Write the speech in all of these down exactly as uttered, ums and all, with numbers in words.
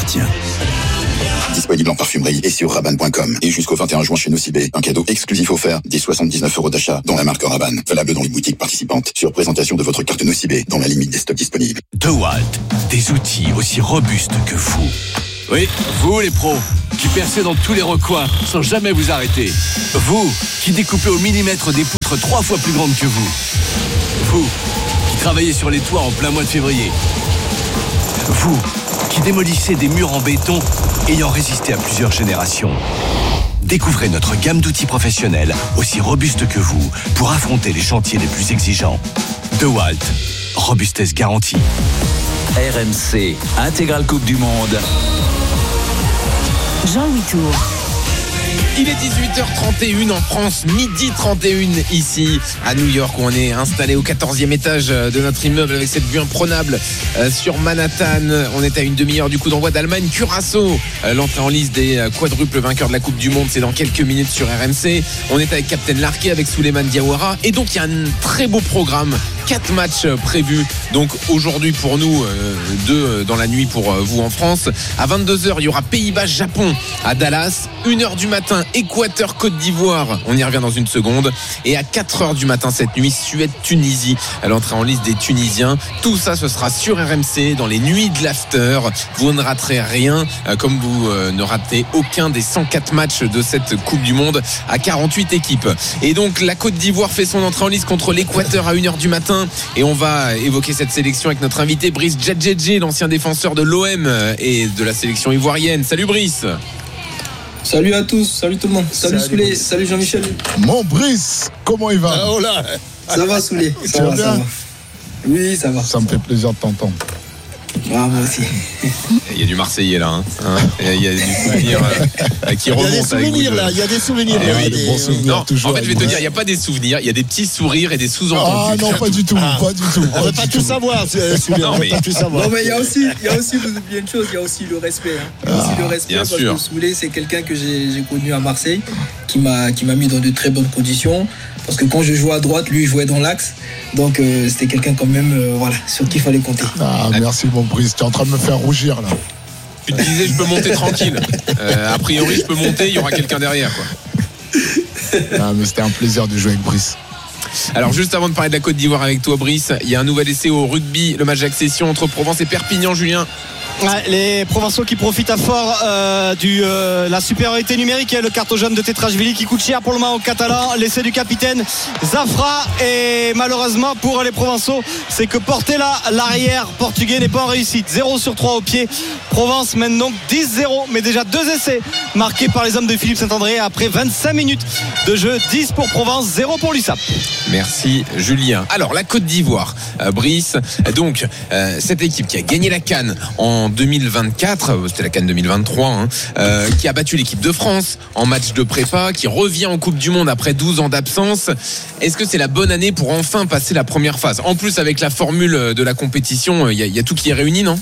appartient. Disponible en parfumerie et sur Rabanne point com. Et jusqu'au vingt et un juin chez Nocibé, un cadeau exclusif offert, des soixante-dix-neuf euros d'achat dans la marque Rabanne. Valable dans les boutiques participantes sur présentation de votre carte Nocibé dans la limite des stocks disponibles. DeWalt, des outils aussi robustes que vous. Oui, vous les pros, qui percez dans tous les recoins sans jamais vous arrêter. Vous, qui découpez au millimètre des poutres trois fois plus grandes que vous. Vous, qui travaillez sur les toits en plein mois de février. Vous, qui démolissez des murs en béton ayant résisté à plusieurs générations. Découvrez notre gamme d'outils professionnels aussi robustes que vous pour affronter les chantiers les plus exigeants. DeWalt, robustesse garantie. R M C, intégrale Coupe du Monde. Jean-Louis Tour. Il est dix-huit heures trente et une en France, midi trente et une ici à New York où on est installé au quatorzième étage de notre immeuble avec cette vue imprenable sur Manhattan. On est à une demi-heure du coup d'envoi d'Allemagne. Curaçao, l'entrée en liste des quadruples vainqueurs de la Coupe du Monde, c'est dans quelques minutes sur R M C. On est avec Captain Larquet, avec Souleymane Diawara et donc il y a un très beau programme. Quatre matchs prévus donc aujourd'hui pour nous, euh, deux dans la nuit pour euh, vous en France. À vingt-deux heures, il y aura Pays-Bas-Japon à Dallas. une heure du matin, Équateur-Côte d'Ivoire. On y revient dans une seconde. Et à quatre heures du matin cette nuit, Suède-Tunisie. À l'entrée en liste des Tunisiens. Tout ça, ce sera sur R M C dans les nuits de l'after. Vous ne raterez rien, euh, comme vous euh, ne ratez aucun des cent quatre matchs de cette Coupe du Monde à quarante-huit équipes. Et donc la Côte d'Ivoire fait son entrée en liste contre l'Équateur à une heure du matin. Et on va évoquer cette sélection avec notre invité Brice Djadjedje, l'ancien défenseur de l'O M et de la sélection ivoirienne. Salut Brice. Salut à tous, salut tout le monde. Salut, salut Souley, salut Jean-Michel. Mon Brice, comment il va? Ah, oh là. Ça va Souley, ça va, ça va. Oui, ça va. Ça me fait plaisir de t'entendre. Ah, moi aussi. Il y a du Marseillais là, hein. Il y a du souvenir euh, qui remonte. Il y a des souvenirs là, il y a des souvenirs. Eh oui, des bons souvenirs non, toujours. En fait, je vais te dire, il n'y a pas des souvenirs, il y a des petits sourires et des sous-entendus. Ah non, pas du tout, ah. pas du tout. On ne veut pas tout savoir, celui-là. On ne veut pas tout savoir. Non, mais il y a aussi, il y a aussi, vous oubliez une chose, il y a aussi le respect. Hein. Il y a aussi ah, le respect bien parce sûr. que Souley, c'est quelqu'un que j'ai, j'ai connu à Marseille, qui m'a, qui m'a mis dans de très bonnes conditions. Parce que quand je jouais à droite, lui, il jouait dans l'axe. Donc, euh, c'était quelqu'un quand même, euh, voilà, sur qui il fallait compter. Ah, merci, mon Brice. Tu es en train de me faire rougir, là. Tu te disais, je peux monter tranquille. Euh, a priori, je peux monter, il y aura quelqu'un derrière, quoi. Ah, mais c'était un plaisir de jouer avec Brice. Alors juste avant de parler de la Côte d'Ivoire avec toi Brice, il y a un nouvel essai au rugby, le match d'accession entre Provence et Perpignan. Julien. Ouais, les Provençaux qui profitent à fort euh, de euh, la supériorité numérique et le carton jaune de Tetrashvili qui coûte cher pour le moment aux Catalans. L'essai du capitaine Zafra, et malheureusement pour les Provençaux, c'est que Portela, l'arrière portugais, n'est pas en réussite. zéro sur trois au pied. Provence mène donc dix zéro, mais déjà deux essais marqués par les hommes de Philippe Saint-André après vingt-cinq minutes de jeu. Dix pour Provence, zéro pour l'U S A P. Merci Julien. Alors la Côte d'Ivoire, euh, Brice, donc euh, cette équipe qui a gagné la CAN en deux mille vingt-quatre, c'était la CAN deux mille vingt-trois, hein, euh, qui a battu l'équipe de France en match de prépa, qui revient en Coupe du Monde après douze ans d'absence. Est-ce que c'est la bonne année pour enfin passer la première phase? En plus, avec la formule de la compétition, il y, y a tout qui est réuni, non?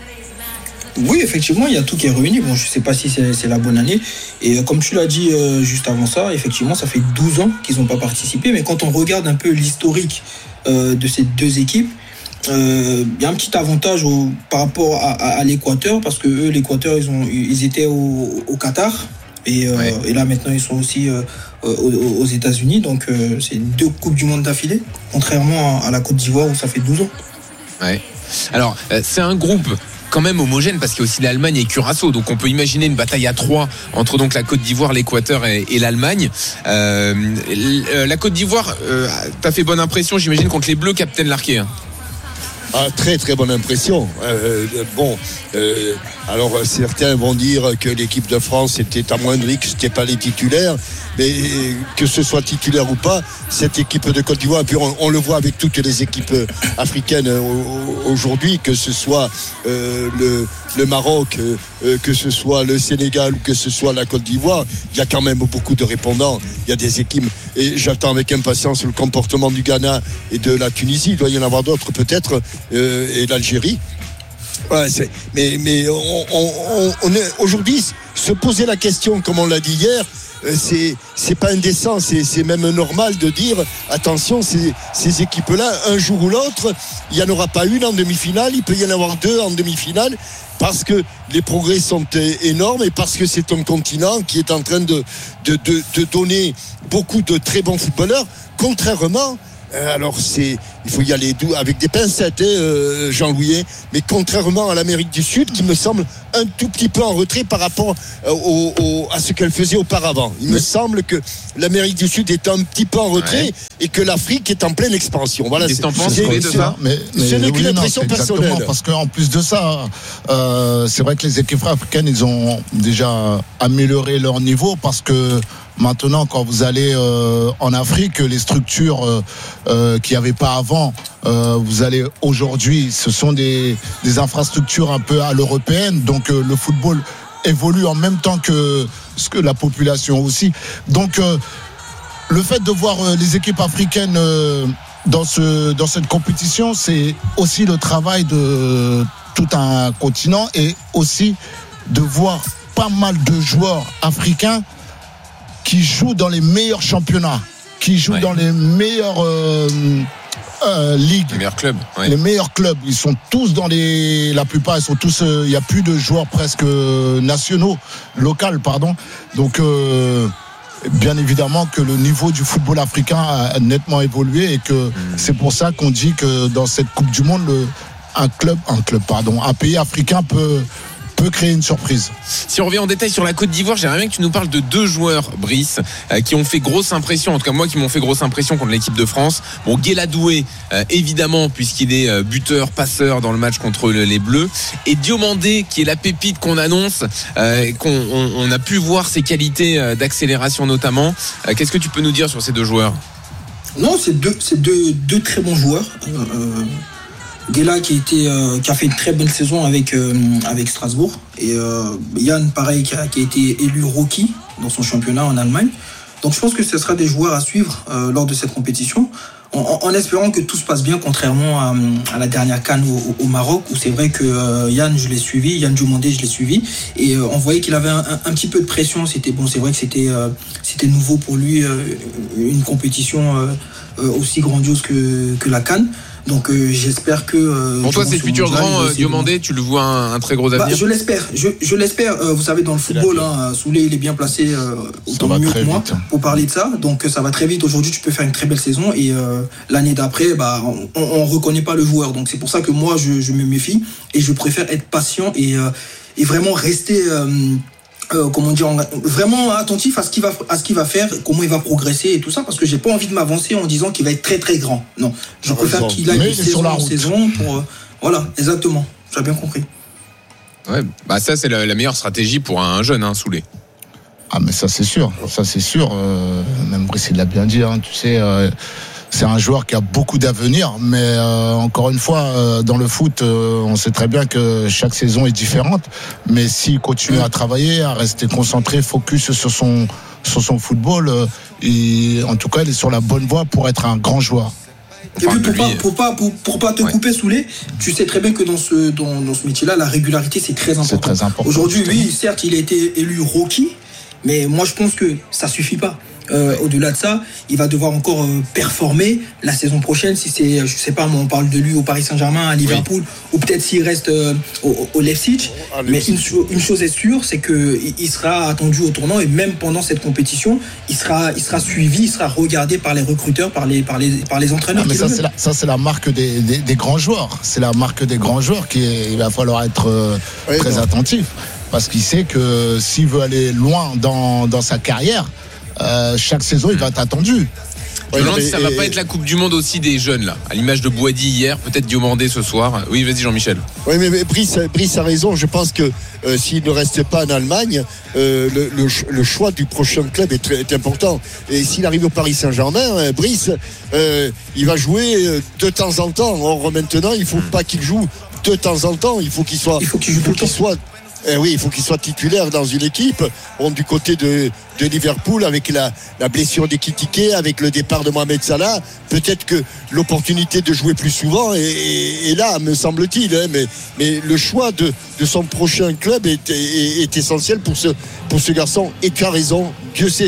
Oui, effectivement, il y a tout qui est réuni. Bon, je ne sais pas si c'est, c'est la bonne année. Et euh, comme tu l'as dit euh, juste avant ça, effectivement, ça fait douze ans qu'ils n'ont pas participé. Mais quand on regarde un peu l'historique euh, de ces deux équipes, il euh, y a un petit avantage au, par rapport à, à, à l'Équateur, parce que eux, l'Équateur, ils, ont, ils étaient au, au Qatar. Et, euh, ouais. et là, maintenant, ils sont aussi euh, aux, aux États-Unis. Donc, euh, c'est deux Coupes du Monde d'affilée, contrairement à, à la Côte d'Ivoire où ça fait douze ans. Ouais. Alors, euh, c'est un groupe quand même homogène parce qu'il y a aussi l'Allemagne et Curaçao, donc on peut imaginer une bataille à trois entre donc la Côte d'Ivoire, l'Équateur et, et l'Allemagne. Euh, la Côte d'Ivoire, euh, t'as fait bonne impression, j'imagine, contre les Bleus, Captain Larquet. Hein. Ah, très très bonne impression. Euh, bon, euh, alors certains vont dire que l'équipe de France était amoindrie, que c'était pas les titulaires, mais que ce soit titulaire ou pas, cette équipe de Côte d'Ivoire, puis on, on le voit avec toutes les équipes africaines aujourd'hui, que ce soit euh, le, le Maroc, euh, que ce soit le Sénégal ou que ce soit la Côte d'Ivoire, il y a quand même beaucoup de répondants. Il y a des équipes, et j'attends avec impatience le comportement du Ghana et de la Tunisie. Il doit y en avoir d'autres peut-être. Euh, et l'Algérie. Ouais, c'est, mais mais on, on, on est, aujourd'hui, se poser la question, comme on l'a dit hier, c'est c'est pas indécent, c'est c'est même normal de dire attention, ces ces équipes-là, un jour ou l'autre, il y en aura pas une en demi-finale, il peut y en avoir deux en demi-finale. parce que les progrès sont énormes et parce que c'est un continent qui est en train de, de, de, de donner beaucoup de très bons footballeurs, contrairement. Alors c'est, il faut y aller avec des pincettes, hein, Jean-Louis, mais contrairement à l'Amérique du Sud, qui me semble un tout petit peu en retrait par rapport au, au, à ce qu'elle faisait auparavant. Il oui. me semble que l'Amérique du Sud est un petit peu en retrait ouais. et que l'Afrique est en pleine expansion. Voilà, c'est, c'est, c'est, c'est, c'est ça. Mais, mais ce n'est oui, qu'une impression personnelle. Parce qu'en plus de ça, euh, c'est vrai que les équipes africaines, ils ont déjà amélioré leur niveau parce que maintenant, quand vous allez euh, en Afrique, les structures euh, euh, qu'il n'y avait pas avant, euh, vous allez aujourd'hui, ce sont des, des infrastructures un peu à l'européenne. Donc euh, le football évolue en même temps que, que la population aussi. Donc euh, le fait de voir euh, les équipes africaines euh, dans, ce, dans cette compétition, c'est aussi le travail de tout un continent et aussi de voir pas mal de joueurs africains qui jouent dans les meilleurs championnats, qui jouent ouais. dans les meilleures euh, euh, ligues, les meilleurs clubs, ouais. les meilleurs clubs. Ils sont tous dans les, la plupart, ils sont tous. Il euh, n'y a plus de joueurs presque nationaux, locaux, pardon. Donc, euh, bien évidemment que le niveau du football africain a nettement évolué et que mmh. c'est pour ça qu'on dit que dans cette Coupe du Monde, le, un club, un club, pardon, un pays africain peut. peut créer une surprise. Si on revient en détail sur la Côte d'Ivoire, j'aimerais bien que tu nous parles de deux joueurs, Brice, euh, qui ont fait grosse impression, en tout cas moi qui m'ont fait grosse impression contre l'équipe de France. Bon, Guéla Doué, euh, évidemment, puisqu'il est euh, buteur, passeur dans le match contre le, les Bleus, et Diomandé, qui est la pépite qu'on annonce, euh, qu'on on, on a pu voir ses qualités euh, d'accélération notamment. Euh, qu'est-ce que tu peux nous dire sur ces deux joueurs ? Non, c'est deux, c'est deux, deux très bons joueurs. Euh, Guéla qui a, été, euh, qui a fait une très bonne saison avec, euh, avec Strasbourg. Et euh, Yann, pareil, qui a, qui a été élu rookie dans son championnat en Allemagne. Donc je pense que ce sera des joueurs à suivre euh, lors de cette compétition. En, en espérant que tout se passe bien, contrairement à, à la dernière CAN au, au Maroc, où c'est vrai que euh, Yann, je l'ai suivi, Yann Diomandé, je l'ai suivi. Et euh, on voyait qu'il avait un, un, un petit peu de pression. C'était, bon, c'est vrai que c'était, euh, c'était nouveau pour lui, euh, une compétition euh, euh, aussi grandiose que, que la CAN. Donc euh, j'espère que euh, pour toi c'est le futur grand euh, Diomandé, tu le vois un, un très gros avenir. Bah, je l'espère, je, je l'espère. Euh, vous savez, dans le football, hein, Souley il est bien placé euh, autant mieux que moi vite. Pour parler de ça. Donc ça va très vite. Aujourd'hui tu peux faire une très belle saison et euh, l'année d'après bah on, on reconnaît pas le joueur. Donc c'est pour ça que moi je, je me méfie et je préfère être patient et, euh, et vraiment rester euh, Euh, comment dire, vraiment attentif à ce qu'il va à ce qu'il va faire, comment il va progresser et tout ça, parce que j'ai pas envie de m'avancer en disant qu'il va être très très grand. Non, je préfère qu'il aille de saison en saison pour euh, voilà, exactement. J'ai bien compris. Ouais, bah ça c'est la, la meilleure stratégie pour un jeune, hein, Souley. Ah mais ça c'est sûr, ça c'est sûr. Euh, même Brice il l'a bien dit, hein, tu sais. Euh, C'est un joueur qui a beaucoup d'avenir, mais euh, encore une fois, euh, dans le foot, euh, on sait très bien que chaque saison est différente. Mais s'il continue à travailler, à rester concentré, focus sur son sur son football, euh, et en tout cas, il est sur la bonne voie pour être un grand joueur. Et puis pour pas, pour pas, pour, pour pas te ouais. couper Souley, tu sais très bien que dans ce, dans, dans ce métier-là, la régularité c'est très important. C'est très important. Aujourd'hui, oui, certes, il a été élu rookie, mais moi je pense que ça suffit pas. Euh, au-delà de ça, il va devoir encore euh, performer la saison prochaine. Si c'est, je sais pas, moi, on parle de lui au Paris Saint-Germain, à Liverpool, oui. ou peut-être s'il reste euh, au, au Leipzig. Oh, mais une, une chose est sûre, c'est que il sera attendu au tournant et même pendant cette compétition, il sera, il sera suivi, il sera regardé par les recruteurs, par les, par les, par les entraîneurs. Ah, mais ça c'est, la, ça, c'est la marque des, des, des grands joueurs. C'est la marque des grands joueurs qui est, il va falloir être euh, oui, très non. attentif parce qu'il sait que s'il veut aller loin dans, dans sa carrière. Euh, chaque saison, il va être attendu. Je me demande si ça va pas être la Coupe du Monde aussi des jeunes là, à l'image de Boadi hier, peut-être Diomandé ce soir. Oui, vas-y Jean-Michel. Oui, mais, mais Brice, Brice a raison. Je pense que euh, s'il ne reste pas en Allemagne, euh, le, le, le choix du prochain club est, très, est important. Et s'il arrive au Paris Saint-Germain, euh, Brice, euh, il va jouer de temps en temps. Or maintenant, il faut pas qu'il joue de temps en temps. Il faut qu'il soit, il faut qu'il, joue faut qu'il soit. Eh oui, il faut qu'il soit titulaire dans une équipe. Bon, du côté de, de Liverpool, avec la, la blessure d'Ekitike, avec le départ de Mohamed Salah, peut-être que l'opportunité de jouer plus souvent est, est, est là, me semble-t-il. Hein, mais, mais le choix de, de son prochain club est, est, est essentiel pour ce, pour ce garçon. Et tu as raison, Dieu sait.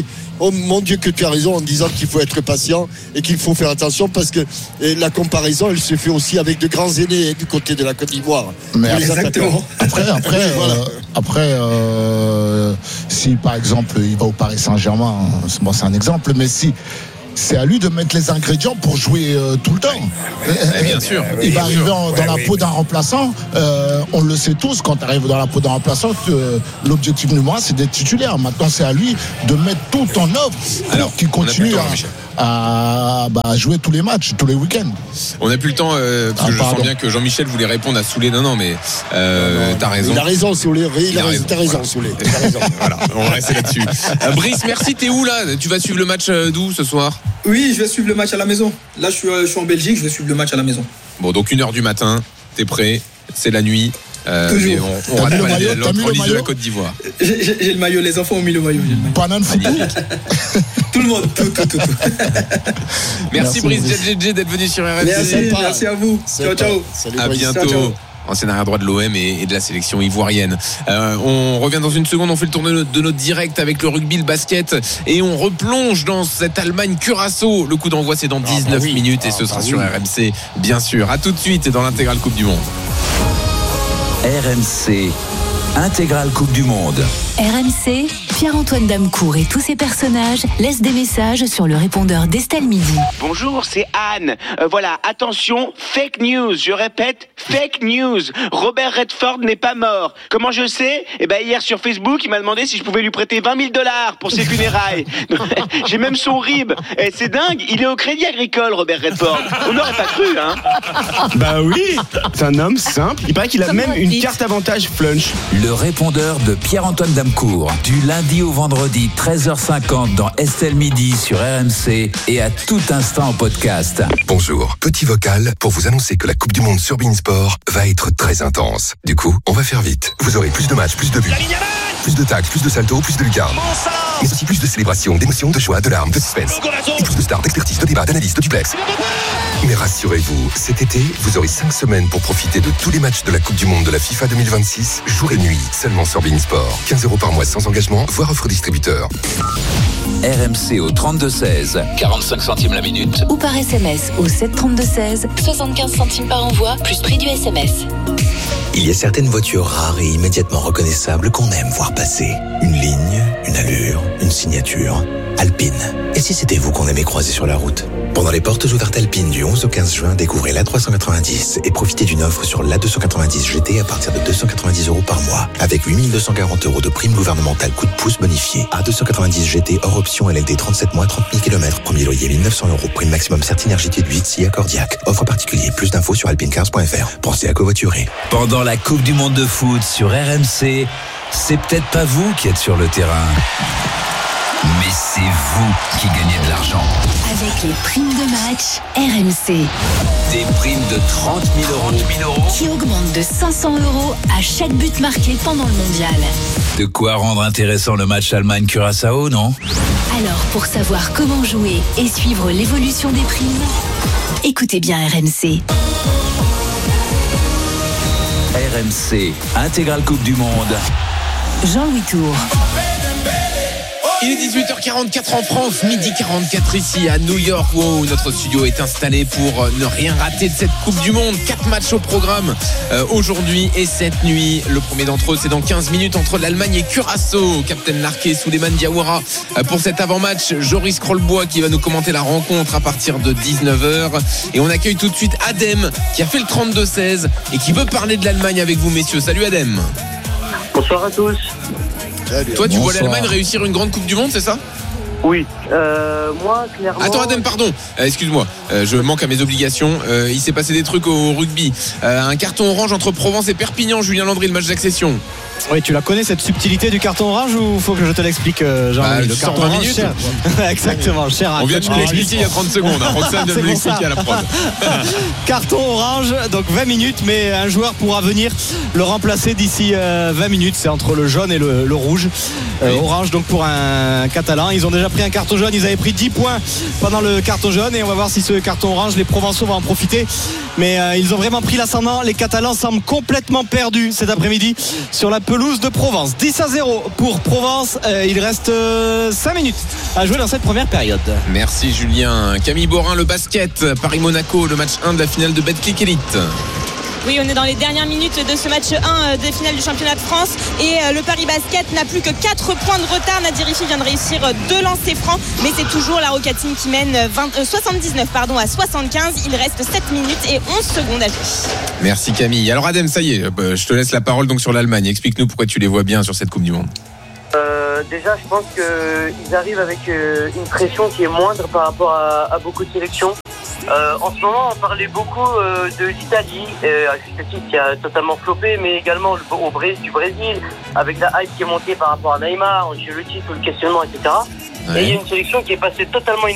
oh mon Dieu que tu as raison en disant qu'il faut être patient et qu'il faut faire attention parce que la comparaison elle se fait aussi avec de grands aînés du côté de la Côte d'Ivoire. Mais exactement. Après, après, voilà. euh, après euh, si par exemple il va au Paris Saint-Germain, bon, c'est un exemple, mais si c'est à lui de mettre les ingrédients pour jouer euh, tout le temps. Et bien sûr. Il bien va arriver sûr. en, dans ouais, la oui. peau d'un remplaçant. Euh, on le sait tous, quand tu arrives dans la peau d'un remplaçant, euh, l'objectif numéro un, c'est d'être titulaire. Maintenant, c'est à lui de mettre tout en œuvre pour Alors, qu'il continue à, Michel. à, bah, à jouer tous les matchs, tous les week-ends. On n'a plus le temps euh, parce Ah, que je pardon. sens bien que Jean-Michel voulait répondre à Soulé. Non, non, mais euh, t'as raison. Il a raison, Soulé. Il a raison. T'as raison, Voilà. Soulé. T'as raison. Voilà, on va rester là-dessus. Euh, Brice, merci. T'es où là? Tu vas suivre le match euh, d'où ce soir? Oui, je vais suivre le match à la maison. Là, je suis, euh, je suis en Belgique, je vais suivre le match à la maison. Bon, donc une heure du matin. T'es prêt? C'est la nuit. Euh, Toujours. mais on, on T'as rate mis le pas maillot? la- T'as mis le l'entrelise de la maillot Côte d'Ivoire. J'ai, j'ai- j'ai le maillot, les enfants ont mis le maillot. J'ai le maillot. Banane football. Tout le monde, tout, tout, tout. tout. Merci, Merci, Brice Brice. J J d'être venu sur R M C. Merci, sympa. merci à vous. Ciao, Sympa. ciao. Salut, À Brice. bientôt. Ciao, ciao. Ancien arrière droit de l'O M et, et de la sélection ivoirienne. Euh, on revient dans une seconde, on fait le tour de notre, de notre direct avec le rugby, le basket et on replonge dans cette Allemagne-Curaçao. Le coup d'envoi c'est dans dix-neuf bah oui. minutes et Ah ce sera bah sur oui. R M C bien sûr. À tout de suite et dans l'intégrale Coupe du Monde. R M C, intégrale Coupe du Monde. R M C, Pierre-Antoine Damecourt et tous ses personnages laissent des messages sur le répondeur d'Estelle Midi. Bonjour, c'est Anne. Euh, voilà, attention, fake news. Je répète, fake news. Robert Redford n'est pas mort. Comment je sais? Eh ben hier sur Facebook, il m'a demandé si je pouvais lui prêter vingt mille dollars pour ses funérailles. J'ai même son R I B. Et c'est dingue, il est au Crédit Agricole, Robert Redford. On n'aurait pas cru, hein. Bah oui, c'est un homme simple. Il paraît qu'il a même une carte avantage flunch. Le répondeur de Pierre-Antoine Damecourt. Du lundi au vendredi, treize heures cinquante dans Estelle Midi sur R M C et à tout instant en podcast. Bonjour, petit vocal pour vous annoncer que la Coupe du Monde sur Beansport va être très intense. Du coup, on va faire vite. Vous aurez plus de matchs, plus de buts, plus de tacles, plus de saltos, plus de lucarnes. Mais aussi plus de célébrations, d'émotions, de joie, de larmes, de suspense. Et plus de stars, d'expertise, de débats, d'analyses, de duplex. Mais rassurez-vous, cet été, vous aurez cinq semaines pour profiter de tous les matchs de la Coupe du Monde de la FIFA deux mille vingt-six, jour et nuit, seulement sur Beansport. quinze euros par mois sans engagement, voire offre distributeur. R M C au trente-deux seize, quarante-cinq centimes la minute. Ou par S M S au sept trente-deux seize, soixante-quinze centimes par envoi, plus prix du S M S. Il y a certaines voitures rares et immédiatement reconnaissables qu'on aime voir passer. Une ligne, une allure, une signature. Alpine. Et si c'était vous qu'on aimait croiser sur la route? Pendant les portes ouvertes Alpine du onze au quinze juin, découvrez l'A trois cent quatre-vingt-dix et profitez d'une offre sur l'A deux cent quatre-vingt-dix G T à partir de deux cent quatre-vingt-dix euros par mois. Avec huit mille deux cent quarante euros de prime gouvernementale coup de pouce bonifié. A deux cent quatre-vingt-dix G T hors option L L D trente-sept mois, trente mille kilomètres. Premier loyer mille neuf cents euros. Prime maximum Certinergie huit S I A Cordiac. Offre particulier. Plus d'infos sur alpinecars point f r. Pensez à covoiturer. Pendant la Coupe du Monde de foot sur R M C, c'est peut-être pas vous qui êtes sur le terrain, mais c'est vous qui gagnez de l'argent. Avec les primes de match R M C, Des primes de trente mille euros. qui augmentent de cinq cents euros à chaque but marqué pendant le mondial. De quoi rendre intéressant le match Allemagne-Curaçao, non? Alors, pour savoir comment jouer et suivre l'évolution des primes, écoutez bien R M C. R M C, intégrale Coupe du Monde. Jean-Louis Tour. Il est dix-huit heures quarante-quatre en France, midi quarante-quatre ici à New York où notre studio est installé pour ne rien rater de cette Coupe du Monde. Quatre matchs au programme euh, aujourd'hui et cette nuit. Le premier d'entre eux, c'est dans quinze minutes entre l'Allemagne et Curaçao. Captain Larquet, Souleymane Diawara euh, pour cet avant-match. Joris Krollbois qui va nous commenter la rencontre à partir de dix-neuf heures. Et on accueille tout de suite Adem qui a fait le trente-deux seize et qui veut parler de l'Allemagne avec vous, messieurs. Salut Adem. Bonsoir à tous. Toi, tu Bonsoir. vois l'Allemagne réussir une grande Coupe du Monde, c'est ça? Oui, euh, moi clairement. Attends Adem, pardon, euh, excuse-moi, euh, je manque à mes obligations. Euh, il s'est passé des trucs au rugby. Euh, un carton orange entre Provence et Perpignan, Julien Landry, le match d'accession. Oui, tu la connais cette subtilité du carton orange ou faut que je te l'explique, euh, Jean-Louis? Bah, Le tu sors carton vingt orange, minutes. cher. Exactement, cher. On vient de me l'expliquer il y a trente secondes. Hein. Roxane vient de C'est me pour ça. l'expliquer à la prod. Carton orange, donc vingt minutes, mais un joueur pourra venir le remplacer d'ici euh, vingt minutes. C'est entre le jaune et le, le rouge. Euh, Oui. Orange donc pour un Catalan. Ils ont déjà pris un carton jaune. Ils avaient pris dix points pendant le carton jaune et on va voir si ce carton orange, les Provençaux vont en profiter mais euh, ils ont vraiment pris l'ascendant. Les Catalans semblent complètement perdus cet après-midi sur la pelouse de Provence. dix à zéro pour Provence. Euh, il reste euh, cinq minutes à jouer dans cette première période. Merci Julien. Camille Borin, le basket, Paris-Monaco, le match un de la finale de Betclic Elite. Oui, on est dans les dernières minutes de ce match un des finales du championnat de France et le Paris Basket n'a plus que quatre points de retard. Nadir Riffi vient de réussir deux lancers francs, mais c'est toujours la Roca Team qui mène vingt, euh, soixante-dix-neuf pardon, à soixante-quinze. Il reste sept minutes et onze secondes à jouer. Merci Camille. Alors Adem, ça y est, je te laisse la parole donc sur l'Allemagne. Explique-nous pourquoi tu les vois bien sur cette Coupe du Monde. Euh, déjà, je pense qu'ils arrivent avec euh, une pression qui est moindre par rapport à, à beaucoup de sélections. Euh, en ce moment, on parlait beaucoup euh, de l'Italie, euh, à juste titre qui a totalement floppé, mais également au Brésil, du Brésil, avec la hype qui est montée par rapport à Neymar, Ancelotti, tout le questionnement, et cetera. Ouais. Et il y a une sélection qui est passée totalement inaperçue.